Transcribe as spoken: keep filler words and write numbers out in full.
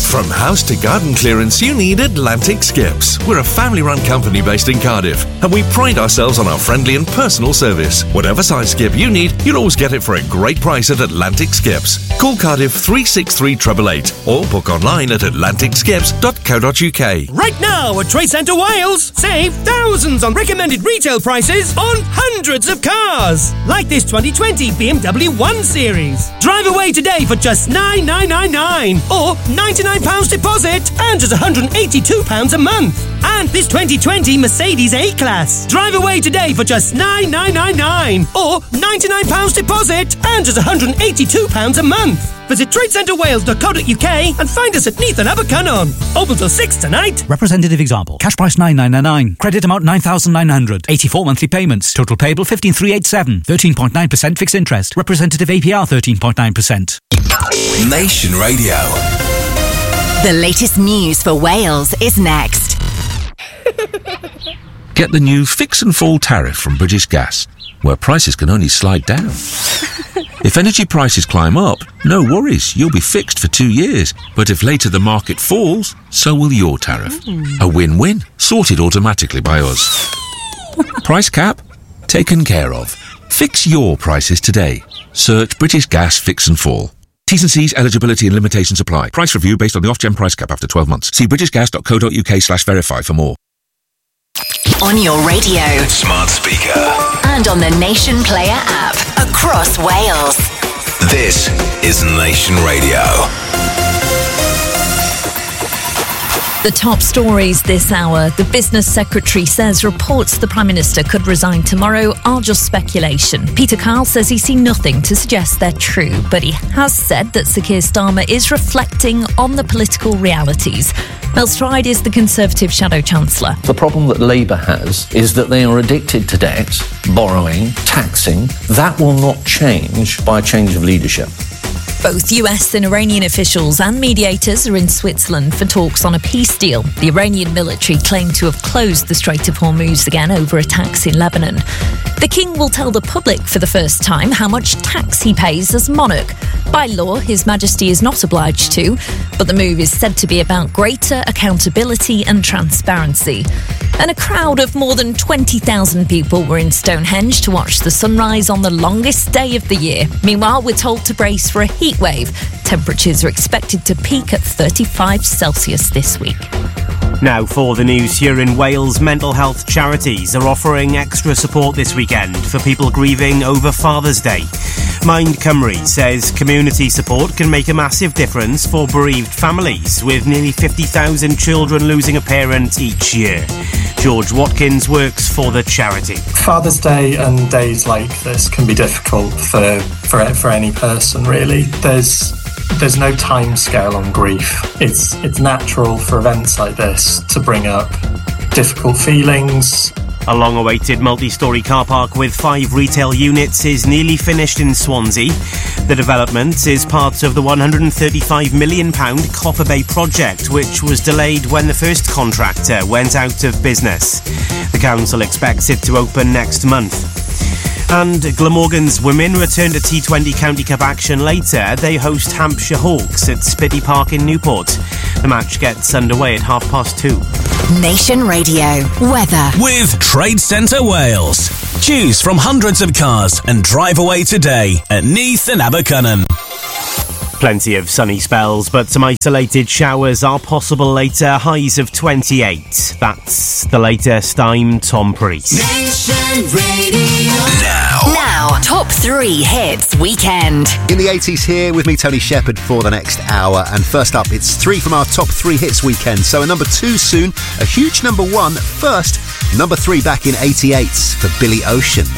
From house to garden clearance, you need Atlantic Skips. We're a family-run company based in Cardiff, and we pride ourselves on our friendly and personal service. Whatever size skip you need, you'll always get it for a great price at Atlantic Skips. Call Cardiff three six three eight eight eight or book online at atlantic skips dot co dot uk. Right now at Trade Centre Wales, save thousands on recommended retail prices on hundreds of cars. Like this twenty twenty B M W one Series. Drive away today for just nine thousand nine hundred ninety-nine pounds or ninety-nine pounds deposit and just one hundred eighty-two pounds a month. And this twenty twenty Mercedes A-Class. Drive away today for just nine thousand nine hundred ninety-nine pounds or ninety-nine pounds deposit and just one hundred eighty-two pounds a month. Visit trade centre wales dot co dot uk and find us at Neath and Abercunnon. Open till six tonight. Representative example. Cash price nine thousand nine hundred ninety-nine. Credit amount nine thousand nine hundred. eighty-four monthly payments. Total payable fifteen thousand three hundred eighty-seven. thirteen point nine percent fixed interest. Representative A P R thirteen point nine percent. Nation Radio. The latest news for Wales is next. Get the new Fix and Fall tariff from British Gas, where prices can only slide down. If energy prices climb up, no worries, you'll be fixed for two years. But if later the market falls, so will your tariff. Mm. A win-win, sorted automatically by us. Price cap? Taken care of. Fix your prices today. Search British Gas Fix and Fall. T's and C's, eligibility and limitations apply. Price review based on the off-gen price cap after twelve months. See british gas dot co dot uk slash verify for more. On your radio, smart speaker, and on the Nation Player app across Wales. This is Nation Radio. The top stories this hour. The Business Secretary says reports the Prime Minister could resign tomorrow are just speculation. Peter Kyle says he's seen nothing to suggest they're true, but he has said that Sir Keir Starmer is reflecting on the political realities. Mel Stride is the Conservative Shadow Chancellor. The problem that Labour has is that they are addicted to debt, borrowing, taxing. That will not change by a change of leadership. Both U S and Iranian officials and mediators are in Switzerland for talks on a peace deal. The Iranian military claimed to have closed the Strait of Hormuz again over attacks in Lebanon. The king will tell the public for the first time how much tax he pays as monarch. By law, His Majesty is not obliged to, but the move is said to be about greater accountability and transparency. And a crowd of more than twenty thousand people were in Stonehenge to watch the sunrise on the longest day of the year. Meanwhile, we're told to brace for a heat wave. Temperatures are expected to peak at thirty-five Celsius this week. Now for the news here in Wales, mental health charities are offering extra support this weekend for people grieving over Father's Day. Mind Cymru says community support can make a massive difference for bereaved families, with nearly fifty thousand children losing a parent each year. George Watkins works for the charity. Father's Day and days like this can be difficult for, for, for any person, really. There's There's no time scale on grief. It's it's natural for events like this to bring up difficult feelings. A long-awaited multi-storey car park with five retail units is nearly finished in Swansea. The development is part of the one hundred thirty-five million pounds Copper Bay project, which was delayed when the first contractor went out of business. The council expects it to open next month. And Glamorgan's women return to T twenty County Cup action later. They host Hampshire Hawks at Spitty Park in Newport. The match gets underway at half past two. Nation Radio weather with Trade Centre Wales. Choose from hundreds of cars and drive away today at Neath and Abercunnon. Plenty of sunny spells, but some isolated showers are possible later. Highs of twenty-eight. That's the latest. I'm Tom Priest. Nation Radio. Now. Now, top three hits weekend. In the eighties here with me, Tony Shepherd, for the next hour. And first up, it's three from our top three hits weekend. So a number two soon, a huge number one first. Number three back in eighty-eight for Billy Ocean.